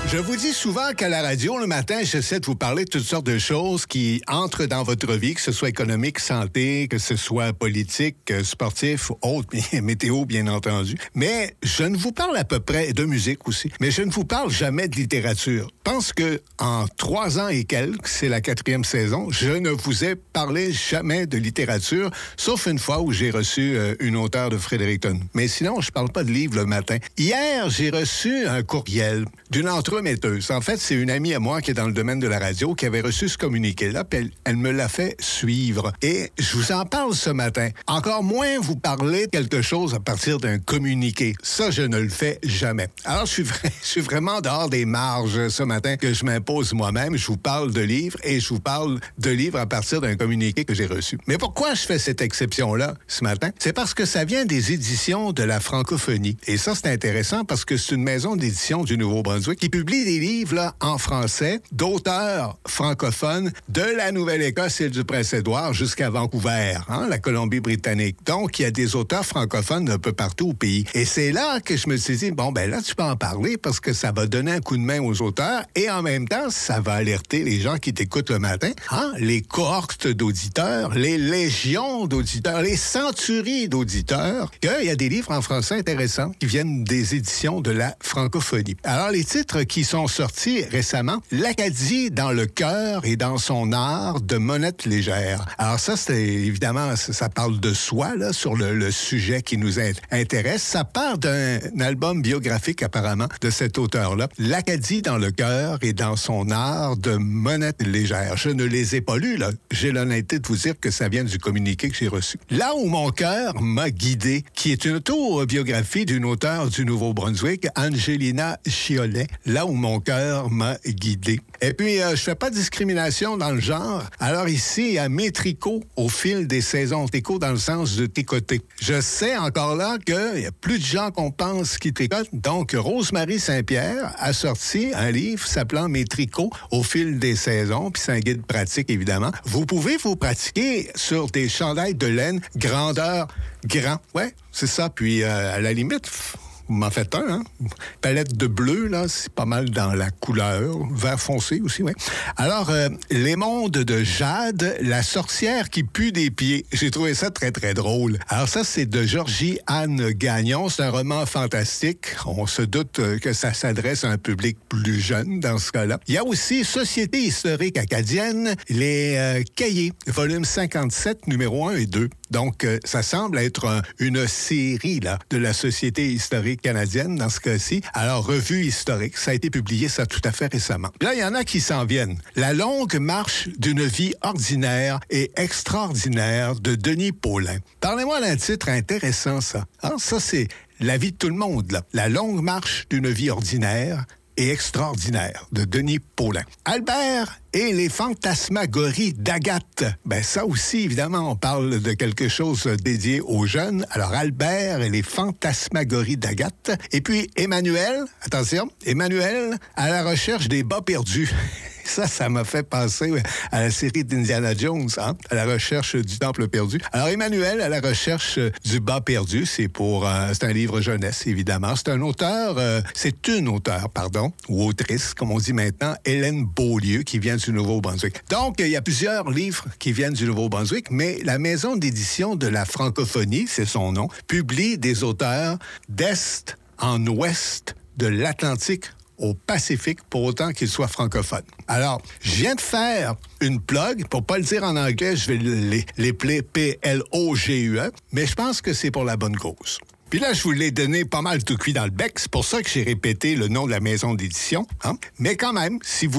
Je vous dis souvent qu'à la radio, le matin, j'essaie de vous parler de toutes sortes de choses qui entrent dans votre vie, que ce soit économique, santé, que ce soit politique, sportif, autre, météo, bien entendu. Mais je ne vous parle à peu près de musique aussi, mais je ne vous parle jamais de littérature. Je pense que en 3 ans et quelques, c'est la 4e saison, je ne vous ai parlé jamais de littérature, sauf une fois où j'ai reçu une auteure de Fredericton. Mais sinon, je parle pas de livres le matin. Hier, j'ai reçu un courriel d'une entremetteuse. En fait, c'est une amie à moi qui est dans le domaine de la radio qui avait reçu ce communiqué-là, puis elle me l'a fait suivre. Et je vous en parle ce matin. Encore moins vous parler de quelque chose à partir d'un communiqué. Ça, je ne le fais jamais. Alors, je suis vraiment dehors des marges ce matin que je m'impose moi-même. Je vous parle de livres et je vous parle de livres à partir d'un communiqué que j'ai reçu. Mais pourquoi je fais cette exception-là ce matin? C'est parce que ça vient des éditions de la francophonie. Et ça, c'est intéressant parce que c'est une maison d'édition du Nouveau-Brunswick qui publie des livres là, en français d'auteurs francophones de la Nouvelle-Écosse et du Prince-Édouard jusqu'à Vancouver, la Colombie-Britannique. Donc, il y a des auteurs francophones un peu partout au pays. Et c'est là que je me suis dit, bon, ben là, tu peux en parler parce que ça va donner un coup de main aux auteurs et en même temps, ça va alerter les gens qui t'écoutent le matin, les cohortes d'auditeurs, les légions d'auditeurs, les centuries d'auditeurs, qu'il y a des livres en français intéressants qui viennent des éditions de la francophonie. Alors, les titres qui sont sortis récemment, L'Acadie dans le cœur et dans son art de Monette Légère. Alors ça, c'est évidemment, ça parle de soi, là, sur le sujet qui nous intéresse. Ça part d'un album biographique, apparemment, de cet auteur-là. L'Acadie dans le cœur et dans son art de Monette Légère. Je ne les ai pas lus, là. J'ai l'honnêteté de vous dire que ça vient du communiqué que j'ai reçu. Là où mon cœur m'a guidé, qui est une autobiographie d'une auteure du Nouveau-Brunswick, Angelina Chiolet. Là où mon cœur m'a guidé. Et puis, je fais pas de discrimination dans le genre. Alors ici, il y a mes tricots au fil des saisons. Tricot dans le sens de tricoter. Je sais encore là qu'il y a plus de gens qu'on pense qui tricotent. Donc, Rose-Marie Saint-Pierre a sorti un livre s'appelant Mes tricots au fil des saisons. Puis c'est un guide pratique, évidemment. Vous pouvez vous pratiquer sur des chandails de laine grandeur grand. Ouais, c'est ça. Puis, à la limite... Vous m'en faites un, Palette de bleu, là, c'est pas mal dans la couleur. Vert foncé aussi, oui. Alors, Les mondes de Jade, la sorcière qui pue des pieds. J'ai trouvé ça très, très drôle. Alors ça, c'est de Georgie-Anne Gagnon. C'est un roman fantastique. On se doute que ça s'adresse à un public plus jeune dans ce cas-là. Il y a aussi Société historique acadienne, les cahiers, volume 57, numéro 1 et 2. Donc, ça semble être une série là, de la Société historique canadienne, dans ce cas-ci. Alors, revue historique, ça a été publié, ça, tout à fait récemment. Là, il y en a qui s'en viennent. La longue marche d'une vie ordinaire et extraordinaire de Denis Paulin. Parlez-moi d'un titre intéressant, ça. Ça, c'est la vie de tout le monde, là. La longue marche d'une vie ordinaire et extraordinaire de Denis Paulin. Albert et les fantasmagories d'Agathe. Ben ça aussi, évidemment, on parle de quelque chose dédié aux jeunes. Alors, Albert et les fantasmagories d'Agathe. Et puis, Emmanuel, attention, Emmanuel à la recherche des bas perdus. Ça m'a fait penser à la série d'Indiana Jones, à la recherche du temple perdu. Alors, Emmanuel, à la recherche du bas perdu, c'est un livre jeunesse, évidemment. C'est une auteure, ou autrice, comme on dit maintenant, Hélène Beaulieu, qui vient du Nouveau-Brunswick. Donc, il y a plusieurs livres qui viennent du Nouveau-Brunswick, mais la maison d'édition de la francophonie, c'est son nom, publie des auteurs d'Est en Ouest de l'Atlantique au Pacifique, pour autant qu'ils soient francophones. Alors, je viens de faire une plug, pour pas le dire en anglais, je vais l'épeler P-L-O-G-U-E, mais je pense que c'est pour la bonne cause. Puis là, je vous l'ai donné pas mal tout cuit dans le bec, c'est pour ça que j'ai répété le nom de la maison d'édition. Mais quand même, si vous